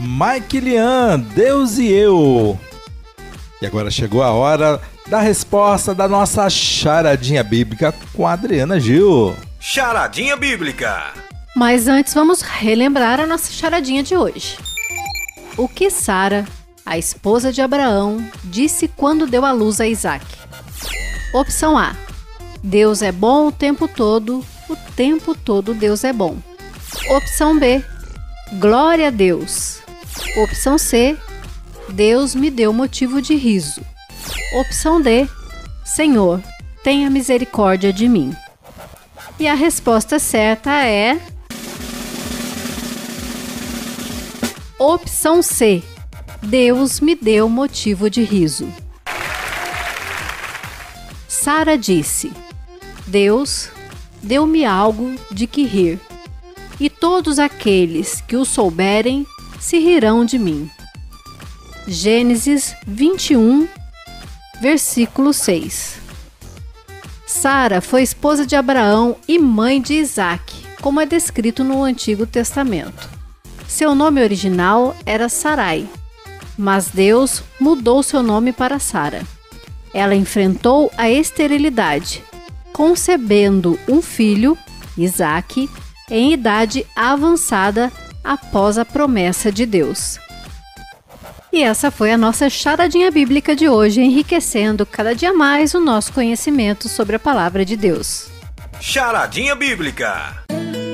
Mike Lian, Deus e eu. E agora chegou a hora da resposta da nossa charadinha bíblica com a Adriana Gil. Charadinha bíblica. Mas antes vamos relembrar a nossa charadinha de hoje. O que Sara, a esposa de Abraão, disse quando deu à luz a Isaac? Opção A. Deus é bom o tempo todo Deus é bom. Opção B. Glória a Deus. Opção C. Deus me deu motivo de riso. Opção D. Senhor, tenha misericórdia de mim. E a resposta certa é... Opção C. Deus me deu motivo de riso. Sara disse: Deus deu-me algo de que rir, e todos aqueles que o souberem se rirão de mim. Gênesis 21, versículo 6. Sara foi esposa de Abraão e mãe de Isaac, como é descrito no Antigo Testamento. Seu nome original era Sarai, mas Deus mudou seu nome para Sara. Ela enfrentou a esterilidade, concebendo um filho, Isaac, em idade avançada após a promessa de Deus. E essa foi a nossa charadinha bíblica de hoje, enriquecendo cada dia mais o nosso conhecimento sobre a palavra de Deus. Charadinha bíblica.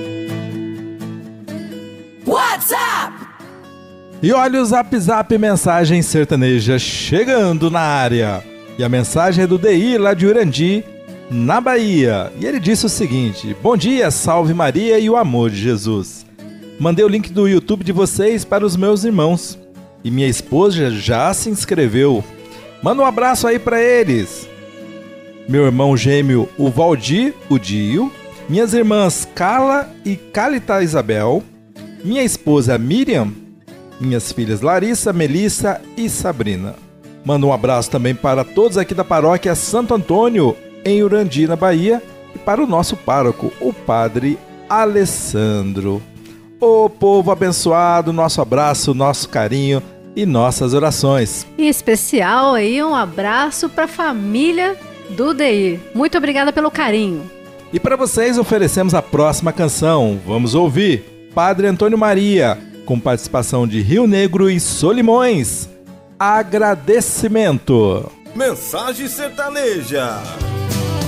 WhatsApp! E olha o Zap Zap Mensagem Sertaneja chegando na área. E a mensagem é do DI lá de Urandi, na Bahia. E ele disse o seguinte: bom dia, salve Maria e o amor de Jesus. Mandei o link do YouTube de vocês para os meus irmãos. E minha esposa já se inscreveu. Manda um abraço aí para eles. Meu irmão gêmeo, o Valdir, o Dio. Minhas irmãs Carla e Calita Isabel. Minha esposa Miriam. Minhas filhas Larissa, Melissa e Sabrina. Manda um abraço também para todos aqui da paróquia Santo Antônio, em Urandi, na Bahia. E para o nosso pároco, o Padre Alessandro. Ô povo abençoado, nosso abraço, nosso carinho e nossas orações. Em especial aí um abraço para a família do DI. Muito obrigada pelo carinho. E para vocês oferecemos a próxima canção. Vamos ouvir Padre Antônio Maria, com participação de Rio Negro e Solimões. Agradecimento. Mensagem sertaneja.